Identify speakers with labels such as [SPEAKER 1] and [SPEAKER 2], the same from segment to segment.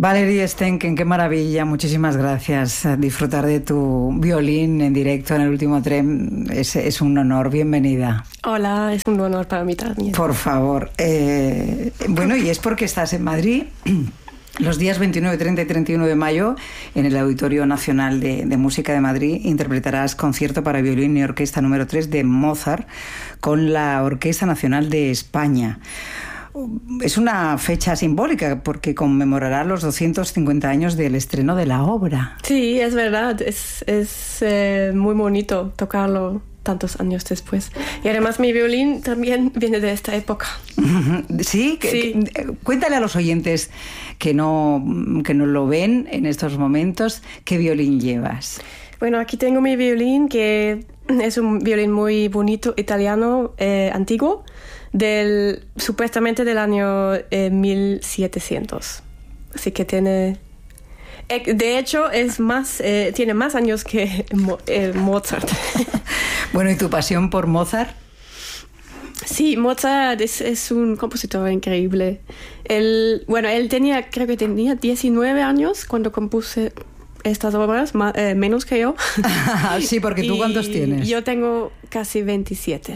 [SPEAKER 1] Valerie Stenken, qué maravilla, muchísimas gracias. Disfrutar de tu violín en directo en el último tren es un honor, bienvenida.
[SPEAKER 2] Hola, es un honor para mí también.
[SPEAKER 1] Por favor. Bueno, y es porque estás en Madrid los días 29, 30 y 31 de mayo en el Auditorio Nacional de Música de Madrid. Interpretarás concierto para violín y orquesta número 3 de Mozart con la Orquesta Nacional de España. Es una fecha simbólica porque conmemorará los 250 años del estreno de la obra.
[SPEAKER 2] Sí, es verdad. Es muy bonito tocarlo tantos años después. Y además mi violín también viene de esta época.
[SPEAKER 1] Sí, cuéntale a los oyentes que no lo ven en estos momentos, ¿qué violín llevas?
[SPEAKER 2] Bueno, aquí tengo mi violín, que es un violín muy bonito, italiano, antiguo, supuestamente del año 1700. Así que tiene... De hecho, tiene más años que Mozart.
[SPEAKER 1] Bueno, ¿y tu pasión por Mozart?
[SPEAKER 2] Sí, Mozart es un compositor increíble. Él creo que tenía 19 años cuando compuse estas obras, menos que yo.
[SPEAKER 1] Sí, porque tú ¿cuántos tienes?
[SPEAKER 2] Yo tengo casi 27.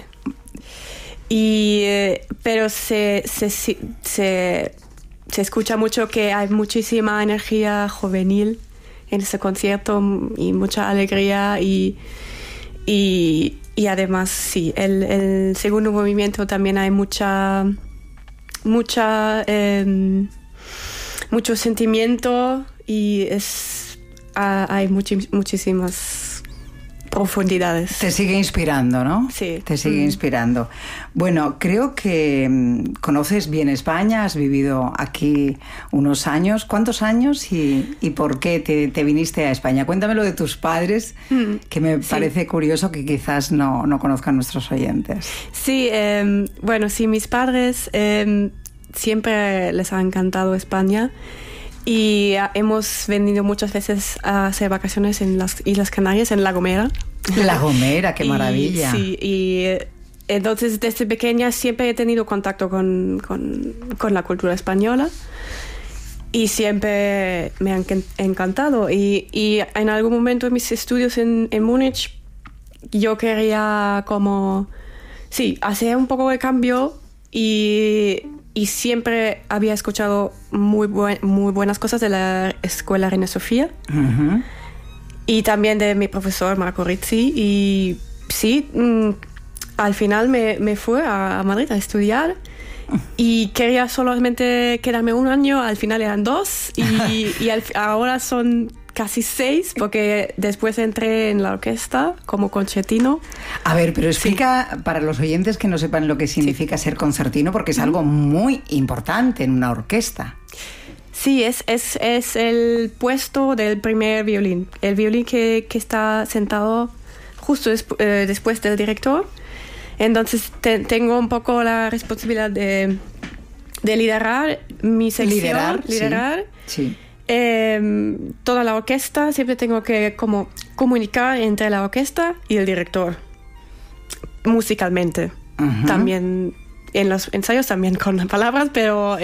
[SPEAKER 2] Pero se escucha mucho que hay muchísima energía juvenil en este concierto y mucha alegría y además sí, el segundo movimiento también hay mucho sentimiento y hay muchísimas profundidades.
[SPEAKER 1] Te sigue inspirando, ¿no?
[SPEAKER 2] Sí.
[SPEAKER 1] Te sigue inspirando. Bueno, creo que conoces bien España, has vivido aquí unos años. ¿Cuántos años y por qué te viniste a España? Cuéntamelo de tus padres, que me parece curioso que quizás no conozcan nuestros oyentes.
[SPEAKER 2] Sí, sí, mis padres siempre les ha encantado España. Y hemos venido muchas veces a hacer vacaciones en las Islas Canarias, en La Gomera.
[SPEAKER 1] La Gomera, qué maravilla.
[SPEAKER 2] Sí, y entonces desde pequeña siempre he tenido contacto con la cultura española y siempre me han encantado. Y en algún momento en mis estudios en Múnich yo quería hacer un poco de cambio y siempre había escuchado muy buenas cosas de la Escuela Reina Sofía y también de mi profesor Marco Rizzi. Y sí, al final me fui a Madrid a estudiar y quería solamente quedarme un año, al final eran 2 y ahora son casi 6 porque después entré en la orquesta como concertino.
[SPEAKER 1] A ver, pero explica para los oyentes que no sepan lo que significa ser concertino, porque es algo muy importante en una orquesta.
[SPEAKER 2] Sí, es el puesto del primer violín. El violín que está sentado justo después del director. Entonces tengo un poco la responsabilidad de liderar mi sección. Liderar. Sí. Toda la orquesta, siempre tengo que comunicar entre la orquesta y el director musicalmente. También en los ensayos también con palabras, pero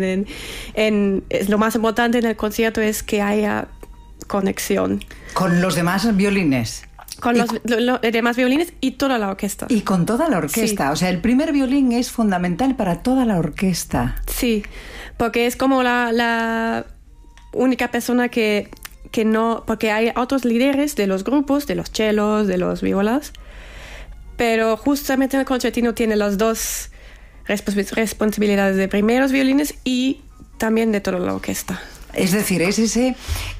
[SPEAKER 2] lo más importante en el concierto es que haya conexión
[SPEAKER 1] con los demás violines.
[SPEAKER 2] Con los demás violines y toda la orquesta.
[SPEAKER 1] Y con toda la orquesta. Sí. O sea, el primer violín es fundamental para toda la orquesta.
[SPEAKER 2] Sí, porque es como la única persona que no... Porque hay otros líderes de los grupos, de los chelos, de los violas, pero justamente el concertino tiene las dos responsabilidades de primeros violines y también de toda la orquesta.
[SPEAKER 1] Es decir, es ese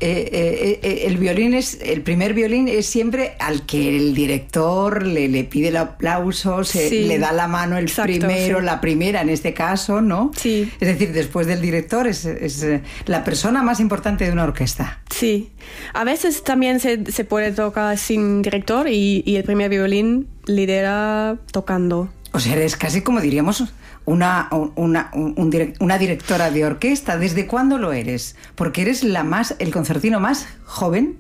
[SPEAKER 1] el primer violín es siempre al que el director le pide el aplauso, le da la mano el primero, la primera en este caso, ¿no?
[SPEAKER 2] Sí.
[SPEAKER 1] Es decir, después del director es la persona más importante de una orquesta.
[SPEAKER 2] Sí. A veces también se puede tocar sin director y el primer violín lidera tocando.
[SPEAKER 1] O sea, eres casi como diríamos una directora de orquesta. ¿Desde cuándo lo eres? Porque eres el concertino más joven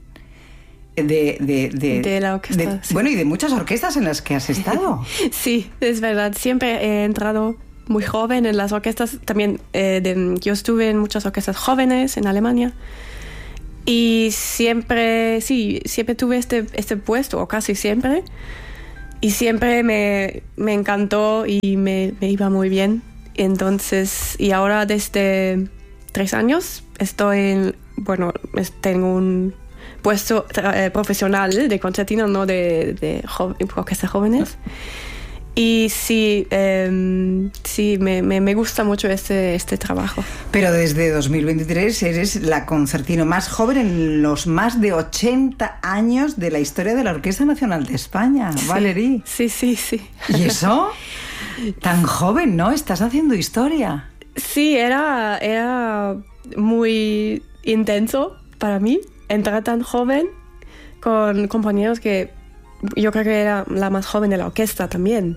[SPEAKER 1] de
[SPEAKER 2] la orquesta.
[SPEAKER 1] Bueno, y de muchas orquestas en las que has estado.
[SPEAKER 2] Sí, es verdad. Siempre he entrado muy joven en las orquestas. También yo estuve en muchas orquestas jóvenes en Alemania. Y siempre tuve este puesto, o casi siempre. Y siempre me encantó y me iba muy bien. Entonces, y ahora desde 3 años tengo un puesto profesional de concertino, no de orquestas jóvenes. Y sí, me gusta mucho este trabajo.
[SPEAKER 1] Pero desde 2023 eres la concertino más joven en los más de 80 años de la historia de la Orquesta Nacional de España, sí, Valerie.
[SPEAKER 2] Sí.
[SPEAKER 1] ¿Y eso? Tan joven, ¿no? Estás haciendo historia.
[SPEAKER 2] Sí, era muy intenso para mí entrar tan joven con compañeros que yo creo que era la más joven de la orquesta también.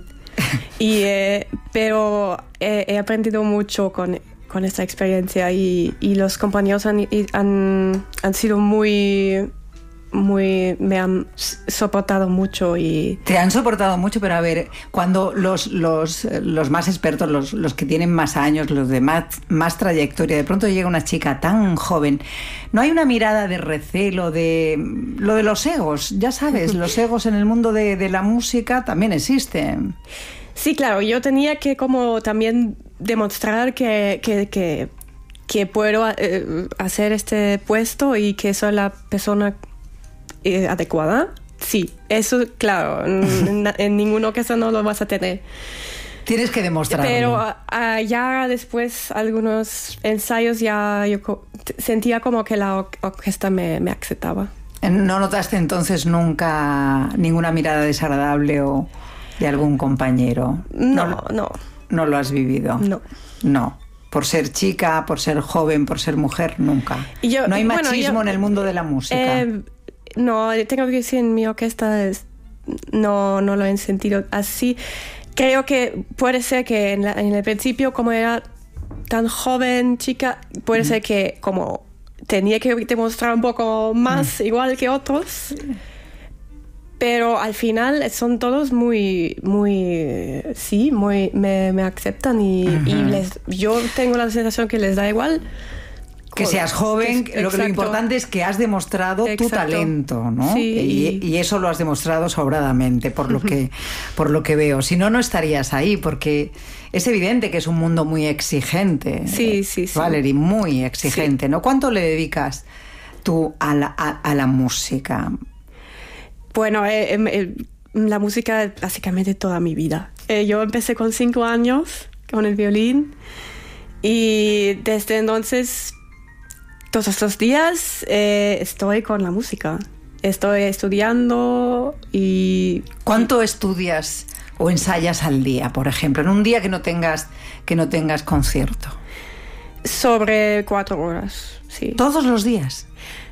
[SPEAKER 2] Pero he aprendido mucho con esta experiencia y los compañeros han sido me han soportado mucho.
[SPEAKER 1] Te han soportado mucho, pero a ver, cuando los más expertos, los que tienen más años, los de más trayectoria, de pronto llega una chica tan joven, ¿no hay una mirada de recelo, de lo de los egos? Ya sabes, los egos en el mundo de la música también existen.
[SPEAKER 2] Sí, claro, yo tenía que como también demostrar que puedo hacer este puesto y que soy la persona adecuada. Sí, eso, claro, en ninguna orquesta no lo vas a tener.
[SPEAKER 1] Tienes que demostrarlo.
[SPEAKER 2] Pero ya después, algunos ensayos, ya yo sentía como que la orquesta me aceptaba.
[SPEAKER 1] ¿No notaste entonces nunca ninguna mirada desagradable o de algún compañero?
[SPEAKER 2] No.
[SPEAKER 1] ¿No lo has vivido? No. Por ser chica, por ser joven, por ser mujer, nunca. No hay machismo en el mundo de la música.
[SPEAKER 2] No, tengo que decir, en mi orquesta no lo he sentido así. Creo que puede ser que en el principio, como era tan joven, chica, puede ser que como tenía que demostrar un poco más igual que otros. Pero al final son todos muy me aceptan y yo tengo la sensación que les da igual.
[SPEAKER 1] Que seas joven, lo importante es que has demostrado tu talento, ¿no?
[SPEAKER 2] Sí.
[SPEAKER 1] Y eso lo has demostrado sobradamente, por lo que veo. Si no, no estarías ahí, porque es evidente que es un mundo muy exigente.
[SPEAKER 2] Sí.
[SPEAKER 1] Valerie, muy exigente, ¿no? ¿Cuánto le dedicas tú a la música?
[SPEAKER 2] Bueno, la música es básicamente toda mi vida. Yo empecé con 5 años con el violín y desde entonces todos estos días estoy con la música. Estoy estudiando y...
[SPEAKER 1] ¿Cuánto estudias o ensayas al día, por ejemplo? En un día que no tengas concierto.
[SPEAKER 2] Sobre 4 horas, sí.
[SPEAKER 1] ¿Todos los días?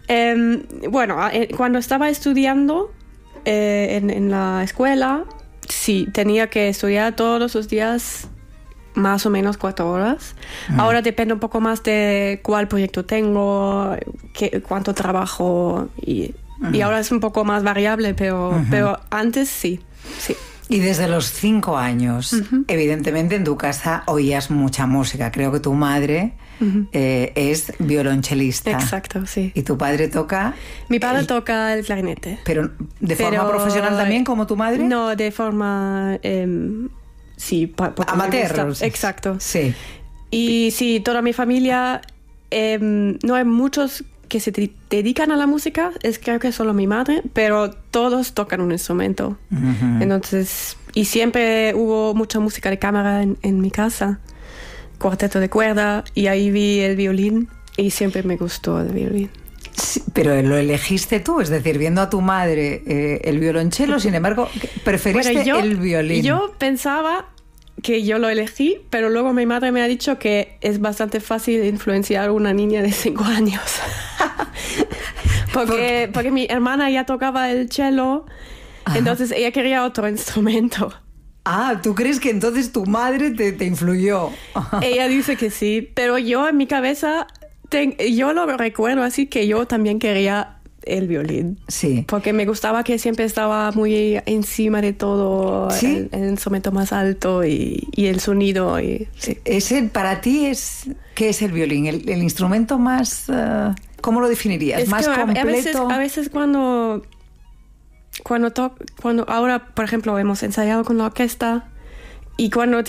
[SPEAKER 2] Cuando estaba estudiando en la escuela, sí, tenía que estudiar todos los días más o menos 4 horas. Ahora depende un poco más de cuál proyecto tengo, cuánto trabajo y ahora es un poco más variable, pero antes sí.
[SPEAKER 1] Y desde los 5 años, evidentemente en tu casa oías mucha música. Creo que tu madre es violonchelista.
[SPEAKER 2] Exacto, sí.
[SPEAKER 1] ¿Y tu padre toca?
[SPEAKER 2] Mi padre toca el clarinete.
[SPEAKER 1] ¿Pero de forma profesional también, como tu madre?
[SPEAKER 2] No, de forma... sí,
[SPEAKER 1] amateur.
[SPEAKER 2] Exacto.
[SPEAKER 1] Sí.
[SPEAKER 2] Y sí, toda mi familia, no hay muchos que se dedican a la música, creo que solo mi madre, pero todos tocan un instrumento. Entonces, y siempre hubo mucha música de cámara en mi casa, cuarteto de cuerda, y ahí vi el violín y siempre me gustó el violín.
[SPEAKER 1] Sí, pero lo elegiste tú, es decir, viendo a tu madre el violonchelo, sin embargo, preferiste el violín.
[SPEAKER 2] Yo pensaba que yo lo elegí, pero luego mi madre me ha dicho que es bastante fácil influenciar a una niña de 5 años. porque mi hermana ya tocaba el cello, entonces ella quería otro instrumento.
[SPEAKER 1] Ah, ¿tú crees que entonces tu madre te influyó?
[SPEAKER 2] Ella dice que sí, pero yo en mi cabeza, yo lo recuerdo así, que yo también quería el violín.
[SPEAKER 1] Sí.
[SPEAKER 2] Porque me gustaba que siempre estaba muy encima de todo,
[SPEAKER 1] ¿Sí?
[SPEAKER 2] el instrumento más alto y el sonido. Sí.
[SPEAKER 1] Para ti, ¿qué es el violín? ¿El instrumento más... ¿cómo lo definirías?
[SPEAKER 2] Es
[SPEAKER 1] ¿Más
[SPEAKER 2] que
[SPEAKER 1] completo?
[SPEAKER 2] a veces cuando ahora, por ejemplo, hemos ensayado con la orquesta y cuando